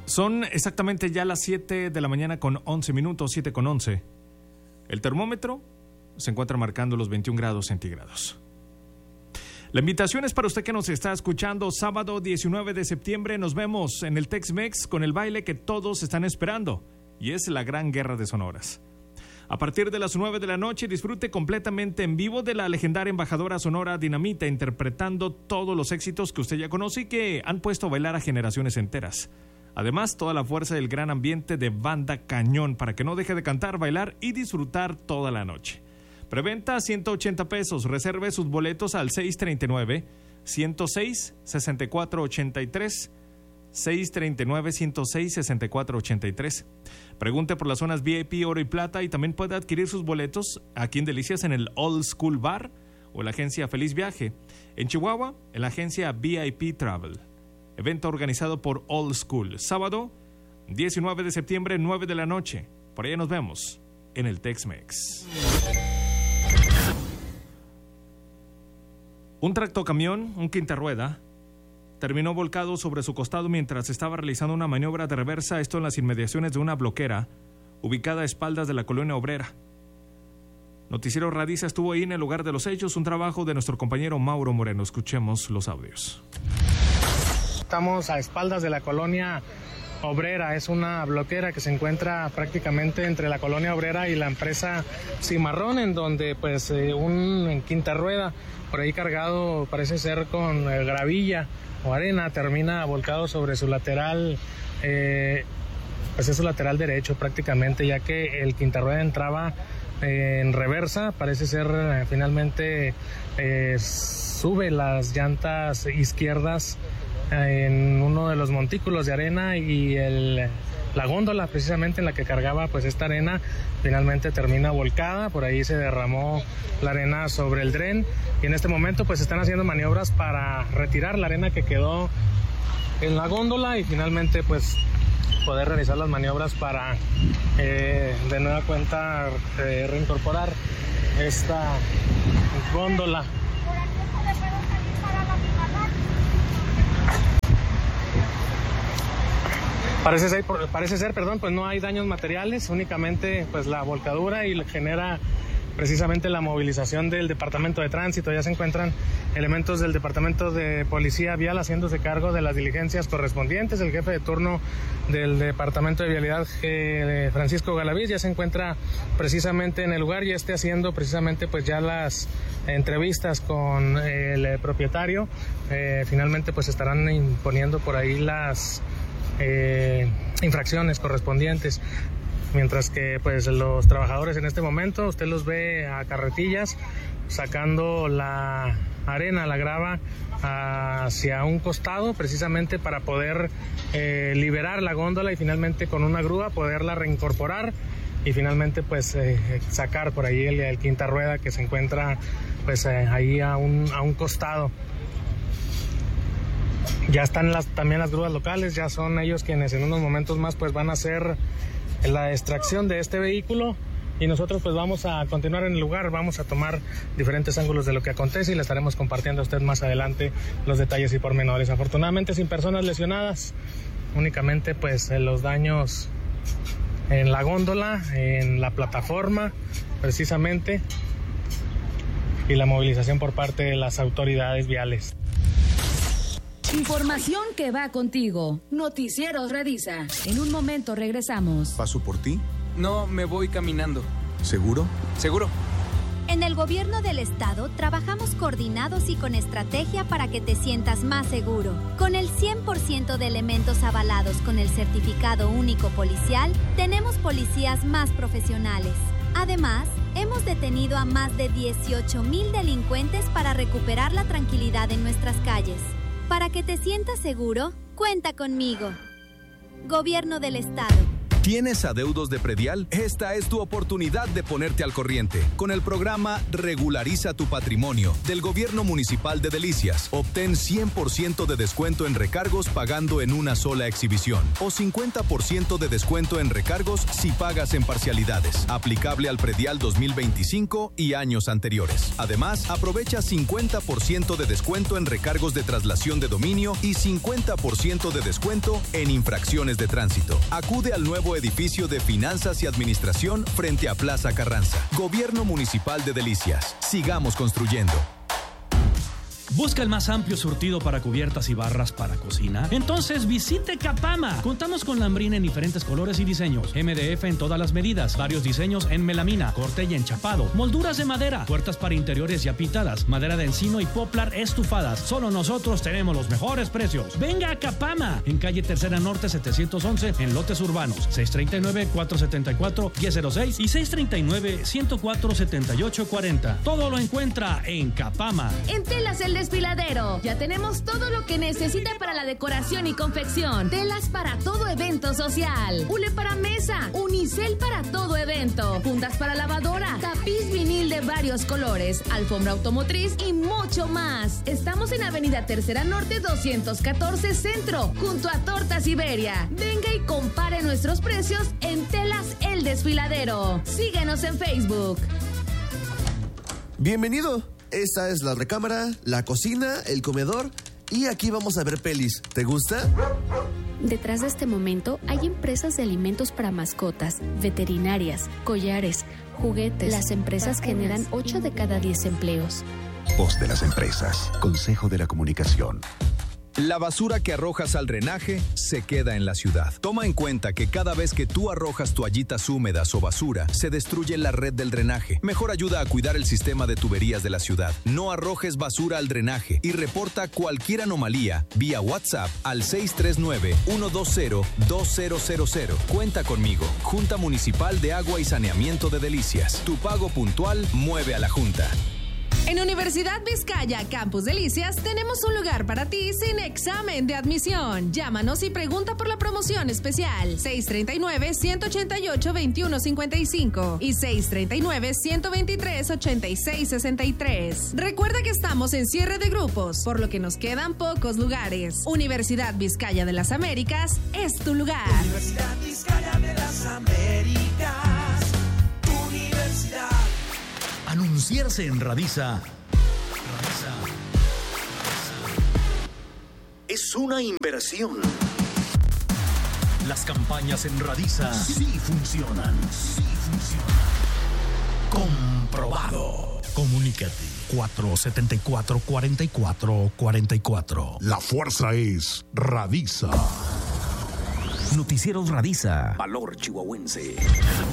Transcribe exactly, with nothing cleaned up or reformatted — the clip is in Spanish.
Son exactamente ya las siete de la mañana con once minutos, siete con once. El termómetro se encuentra marcando los veintiún grados centígrados. La invitación es para usted que nos está escuchando. Sábado diecinueve de septiembre nos vemos en el Tex-Mex con el baile que todos están esperando, y es la Gran Guerra de Sonoras. A partir de las nueve de la noche, disfrute completamente en vivo de la legendaria embajadora sonora Dinamita, interpretando todos los éxitos que usted ya conoce y que han puesto a bailar a generaciones enteras. Además, toda la fuerza del gran ambiente de Banda Cañón para que no deje de cantar, bailar y disfrutar toda la noche. Preventa ciento ochenta pesos. Reserve sus boletos al seis treinta y nueve, ciento seis, sesenta y cuatro ochenta y tres. seis treinta y nueve, ciento seis, sesenta y cuatro ochenta y tres. Pregunte por las zonas V I P, Oro y Plata, y también puede adquirir sus boletos aquí en Delicias en el Old School Bar o en la agencia Feliz Viaje. En Chihuahua, en la agencia V I P Travel. Evento organizado por Old School. Sábado, diecinueve de septiembre, nueve de la noche. Por allá nos vemos en el Tex-Mex. Un tractocamión, un quinta rueda, terminó volcado sobre su costado mientras estaba realizando una maniobra de reversa, esto en las inmediaciones de una bloquera ubicada a espaldas de la Colonia Obrera. Noticiero Radiza estuvo ahí en el lugar de los hechos, un trabajo de nuestro compañero Mauro Moreno. Escuchemos los audios. Estamos a espaldas de la Colonia Obrera, es una bloquera que se encuentra prácticamente entre la Colonia Obrera y la empresa Cimarrón, en donde pues eh, un en quinta rueda, por ahí cargado parece ser con eh, gravilla o arena, termina volcado sobre su lateral, eh, pues es su lateral derecho prácticamente, ya que el quinta rueda entraba eh, en reversa, parece ser eh, finalmente eh, sube las llantas izquierdas en uno de los montículos de arena y el, la góndola precisamente en la que cargaba pues esta arena finalmente termina volcada. Por ahí se derramó la arena sobre el dren y en este momento pues están haciendo maniobras para retirar la arena que quedó en la góndola y finalmente pues poder realizar las maniobras para eh, de nueva cuenta eh, reincorporar esta góndola. Parece ser, parece ser, perdón, pues no hay daños materiales, únicamente pues la volcadura y genera precisamente la movilización del Departamento de Tránsito. Ya se encuentran elementos del Departamento de Policía Vial haciéndose cargo de las diligencias correspondientes. El jefe de turno del Departamento de Vialidad, Francisco Galaviz, ya se encuentra precisamente en el lugar y esté haciendo precisamente pues ya las entrevistas con el propietario. Eh, finalmente pues estarán imponiendo por ahí las Eh, infracciones correspondientes, mientras que pues los trabajadores en este momento usted los ve a carretillas sacando la arena, la grava hacia un costado precisamente para poder eh, liberar la góndola y finalmente con una grúa poderla reincorporar y finalmente pues eh, sacar por ahí el, el quinta rueda que se encuentra pues eh, ahí a un, a un costado. Ya están las, también las grúas locales, ya son ellos quienes en unos momentos más pues van a hacer la extracción de este vehículo y nosotros pues vamos a continuar en el lugar, vamos a tomar diferentes ángulos de lo que acontece y le estaremos compartiendo a usted más adelante los detalles y pormenores. Afortunadamente sin personas lesionadas, únicamente pues los daños en la góndola, en la plataforma precisamente y la movilización por parte de las autoridades viales. Información que va contigo. Noticieros Radiza. En un momento regresamos. ¿Paso por ti? No, me voy caminando. ¿Seguro? Seguro. En el gobierno del estado trabajamos coordinados y con estrategia para que te sientas más seguro. Con el cien por ciento de elementos avalados con el certificado único policial, tenemos policías más profesionales. Además, hemos detenido a más de dieciocho mil delincuentes para recuperar la tranquilidad en nuestras calles. Para que te sientas seguro, cuenta conmigo. Gobierno del Estado. ¿Tienes adeudos de predial? Esta es tu oportunidad de ponerte al corriente. Con el programa Regulariza tu Patrimonio del Gobierno Municipal de Delicias, obtén cien por ciento de descuento en recargos pagando en una sola exhibición o cincuenta por ciento de descuento en recargos si pagas en parcialidades. Aplicable al predial dos mil veinticinco y años anteriores. Además, aprovecha cincuenta por ciento de descuento en recargos de traslación de dominio y cincuenta por ciento de descuento en infracciones de tránsito. Acude al nuevo edificio de Finanzas y Administración frente a Plaza Carranza. Gobierno Municipal de Delicias. Sigamos construyendo. ¿Busca el más amplio surtido para cubiertas y barras para cocina? Entonces visite Capama. Contamos con lambrina en diferentes colores y diseños. M D F en todas las medidas. Varios diseños en melamina, corte y enchapado. Molduras de madera. Puertas para interiores ya pintadas. Madera de encino y poplar estufadas. Solo nosotros tenemos los mejores precios. Venga a Capama. En calle Tercera Norte setecientos once en lotes urbanos. seis treinta y nueve, cuatrocientos setenta y cuatro, diez cero seis y seis treinta y nueve, ciento cuatro, setenta y ocho cuarenta. Todo lo encuentra en Capama. En Telas El Desfiladero. Ya tenemos todo lo que necesita para la decoración y confección. Telas para todo evento social. Hule para mesa. Unicel para todo evento. Fundas para lavadora. Tapiz vinil de varios colores. Alfombra automotriz y mucho más. Estamos en Avenida Tercera Norte doscientos catorce Centro, junto a Tortas Iberia. Venga y compare nuestros precios en Telas El Desfiladero. Síguenos en Facebook. Bienvenido. Esta es la recámara, la cocina, el comedor y aquí vamos a ver pelis. ¿Te gusta? Detrás de este momento hay empresas de alimentos para mascotas, veterinarias, collares, juguetes. Las empresas generan ocho de cada diez empleos. Voz de las empresas. Consejo de la Comunicación. La basura que arrojas al drenaje se queda en la ciudad. Toma en cuenta que cada vez que tú arrojas toallitas húmedas o basura, se destruye la red del drenaje. Mejor ayuda a cuidar el sistema de tuberías de la ciudad. No arrojes basura al drenaje y reporta cualquier anomalía vía WhatsApp al seis tres nueve, uno dos cero, dos cero cero cero. Cuenta conmigo. Junta Municipal de Agua y Saneamiento de Delicias. Tu pago puntual mueve a la Junta. En Universidad Vizcaya, Campus Delicias, tenemos un lugar para ti sin examen de admisión. Llámanos y pregunta por la promoción especial seis treinta y nueve, ciento ochenta y ocho, veintiuno cincuenta y cinco y seis treinta y nueve, ciento veintitrés, ochenta y seis sesenta y tres. Recuerda que estamos en cierre de grupos, por lo que nos quedan pocos lugares. Universidad Vizcaya de las Américas es tu lugar. Universidad Vizcaya de las Américas, tu universidad. Anunciarse en Radisa es una inversión. Las campañas en Radisa sí funcionan. Sí funcionan. Comprobado. Comunícate. cuatro siete cuatro, cuatro cuatro cuatro cuatro. La fuerza es Radisa. Noticieros Radisa. Valor chihuahuense.